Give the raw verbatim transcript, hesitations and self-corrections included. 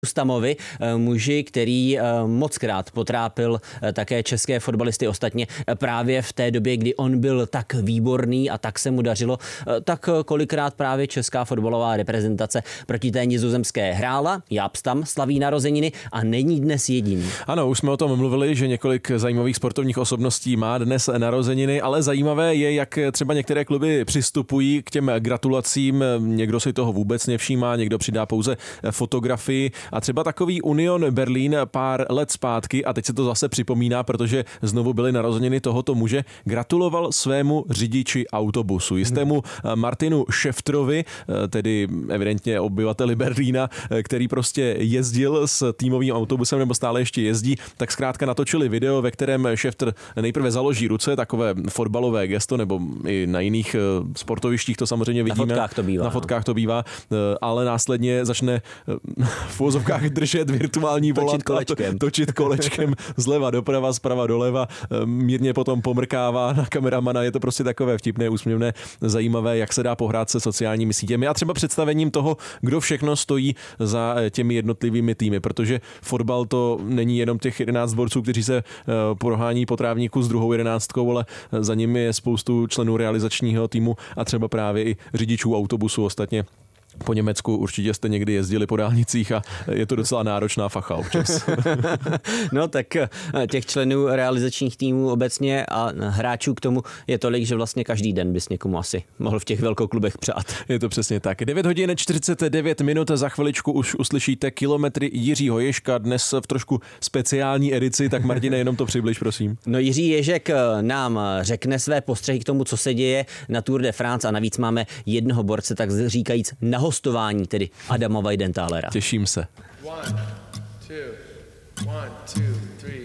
Rustamovi, muži, který mockrát potrápil také české fotbalisty, ostatně právě v té době, kdy on byl tak výborný a tak se mu dařilo, tak kolikrát právě česká fotbalová reprezentace proti té nizozemské hrála. Jáps tam slaví narozeniny a není dnes jediný. Ano, už jsme o tom mluvili, že několik zajímavých sportovních osobností má dnes narozeniny, ale zajímavé je, jak třeba některé kluby přistupují k těm gratulacím. Někdo si toho vůbec nevšímá, někdo přidá pouze fotografii. A třeba takový Union Berlín pár let zpátky, a teď se to zase připomíná, protože znovu byly narozeniny tohoto muže, gratuloval svému řidiči autobusu, jistému Martinu Schäfterovi, tedy evidentně obyvateli Berlína, který prostě jezdil s týmovým autobusem nebo stále ještě jezdí, tak zkrátka natočili video, ve kterém Schäfter nejprve založí ruce, takové fotbalové gesto, nebo i na jiných sportovištích to samozřejmě vidíme. Na fotkách to bývá. Na fotkách to bývá, ale následně začne v úvozovkách držet virtuální volant, točit kolečkem. točit kolečkem zleva doprava, zprava doleva, mírně potom pomrkává na kameramana, je to prostě takové vtipné, úsměvné, zajímavé, jak se dá pohrát se sociálními sítěmi a třeba představením toho, kdo všechno stojí za těmi jednotlivými týmy, protože fotbal to není jenom těch jedenáct borců, kteří se prohání po trávníku s druhou jedenáctkou, ale za nimi je spoustu členů realizačního týmu a třeba právě i řidičů autobusu. Ostatně po Německu určitě jste někdy jezdili po dálnicích a je to docela náročná facha občas. No tak těch členů realizačních týmů obecně a hráčů k tomu je tolik, že vlastně každý den bys někomu asi mohl v těch velkoklubech přát. Je to přesně tak. devět hodin čtyřicet devět minut, za chviličku už uslyšíte kilometry Jiřího Ježka, dnes v trošku speciální edici, tak Martine, jenom to přibliž, prosím. No Jiří Ježek nám řekne své postřehy k tomu, co se děje na Tour de France a navíc máme jednoho borce, tak říkajíc na hostování, tedy Adama Weidenthalera. Těším se. One, two, one, two, three.